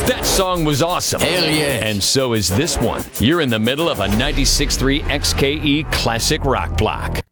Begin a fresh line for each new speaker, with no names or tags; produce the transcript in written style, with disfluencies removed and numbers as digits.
That song was awesome.
Hell yeah.
And so is this one. You're in the middle of a 96.3 XKE classic rock block.